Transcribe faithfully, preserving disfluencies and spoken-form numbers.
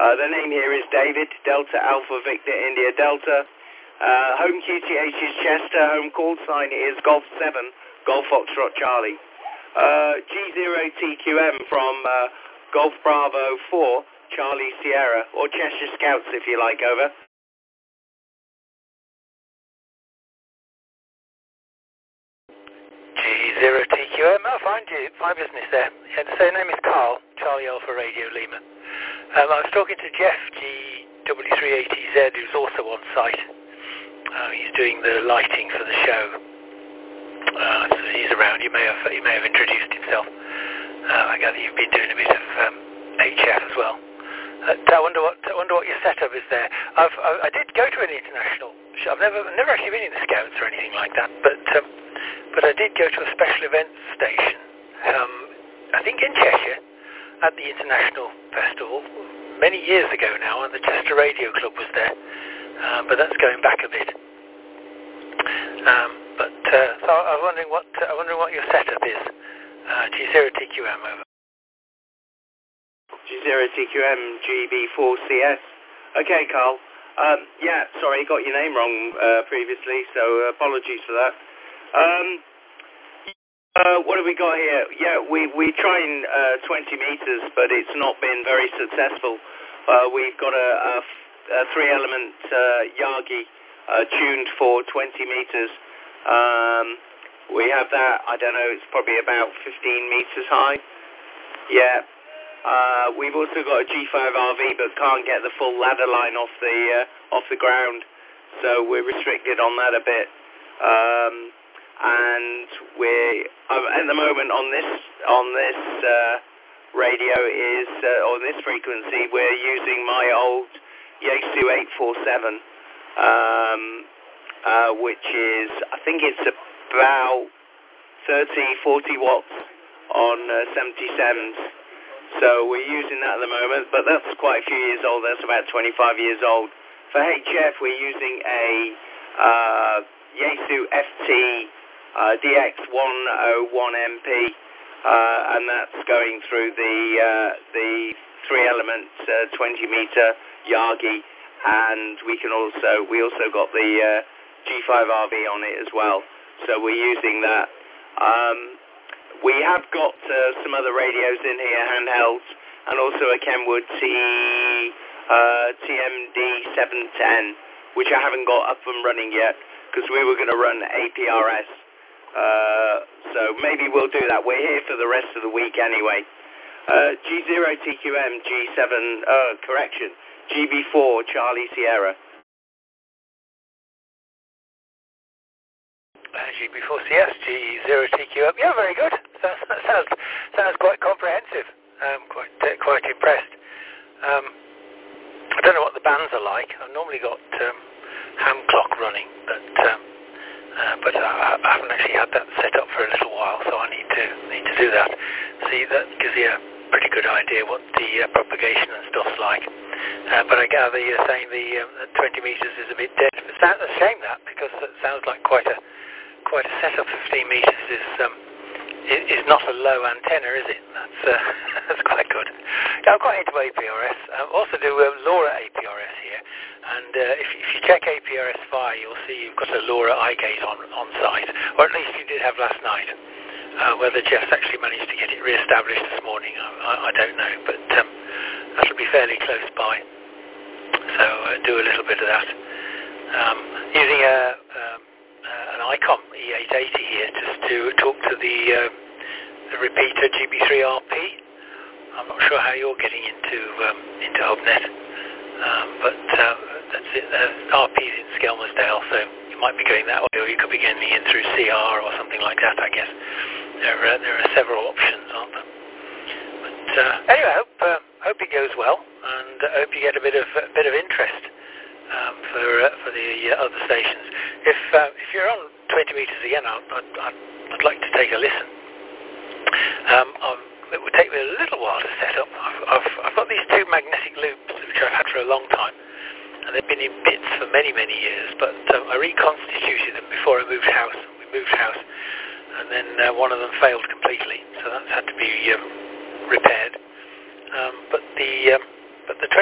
Uh, the name here is David, Delta Alpha Victor India Delta. Uh, home Q T H is Chester, home call sign is Golf seven, Golf Foxtrot Charlie. Uh, G zero T Q M from uh, Golf Bravo four, Charlie Sierra, or Cheshire Scouts if you like, over. G zero T Q M, I'll find you, my business there. Yeah, the same name is Carl, Charlie Alpha Radio Lima. Um, I was talking to Jeff, G W three eighty Z, who's also on site. Uh, he's doing the lighting for the show. Uh, so he's around. You may have you may have introduced himself. Uh, I gather you've been doing a bit of um, H F as well. Uh, I wonder what I wonder what your setup is there. I've, I, I did go to an international show. I've never never actually been in the Scouts or anything like that, but um, but I did go to a special events station. Um, I think in Cheshire at the International Festival many years ago now, and the Chester Radio Club was there. Uh, but that's going back a bit. Um, but uh, so I was wondering what uh, I wondering what your setup is. Uh, G zero T Q M over. G zero T Q M G B four C S. Okay, Carl. Um, yeah, sorry, got your name wrong uh, previously, so apologies for that. Um, uh, what have we got here? Yeah, we we trying uh, twenty meters, but it's not been very successful. Uh, we've got a, a A three-element uh, Yagi uh, tuned for twenty meters. Um, we have that, I don't know, it's probably about fifteen meters high. Yeah. Uh, we've also got a G five R V, but can't get the full ladder line off the uh, off the ground, so we're restricted on that a bit. Um, and we're uh, at the moment on this on this uh, radio is uh, on this frequency we're using my old Yaesu eight forty-seven, um, uh, which is, I think it's about thirty, forty watts on uh, seventy-sevens. So we're using that at the moment, but that's quite a few years old. That's about twenty-five years old. For H F, we're using a uh, Yaesu F T uh, D X one oh one M P, uh, and that's going through the uh, the three-element uh, twenty meter Yagi, and we can also we also got the uh, G five R V on it as well, so we're using that. Um, we have got uh, some other radios in here, handhelds, and also a Kenwood T uh, T M D seven ten, which I haven't got up and running yet because we were going to run A P R S. Uh, so maybe we'll do that. We're here for the rest of the week anyway. Uh, G zero T Q M G seven uh, correction. G B four, Charlie Sierra. Uh, G B four C S, G zero T Q M. Yeah, very good. Sounds sounds, sounds quite comprehensive. Um, quite uh, quite impressed. Um, I don't know what the bands are like. I've normally got um, ham clock running, but um, uh, but I, I haven't actually had that set up for a little while, so I need to need to do that. See, that gives you a pretty good idea what the uh, propagation and stuff's like. Uh, but I gather you're saying the, um, the twenty meters is a bit dead. It's a shame that, because it sounds like quite a quite a setup. fifteen meters is um, is, is not a low antenna, is it? That's uh, that's quite good. Yeah, I'm quite into A P R S. I also do uh, LoRa A P R S here, and uh, if, if you check A P R S Fi, you'll see you've got a LoRa iGate on on site, or at least you did have last night. Uh, whether Jeff's actually managed to get it re-established this morning, I, I, I don't know, but um, that'll be fairly close by. So uh, do a little bit of that. Um, using a, um, uh, an ICOM E eight eighty here just to talk to the, uh, the repeater G B three R P. I'm not sure how you're getting into um, into HubNet, um, but uh, that's it. Uh, R P's in Skelmersdale, so you might be going that way, or you could be getting in through C R or something like that, I guess. There are, there are several options, aren't there? But uh, anyway, I hope, uh, hope it goes well, and I uh, hope you get a bit of a bit of interest um, for uh, for the uh, other stations. If uh, if you're on twenty meters again, I'd, I'd, I'd like to take a listen. Um, it would take me a little while to set up. I've, I've, I've got these two magnetic loops which I've had for a long time, and they've been in bits for many many years. But um, I reconstituted them before I moved house. We moved house. And then uh, one of them failed completely, so that's had to be um, repaired. Um, but the um, but the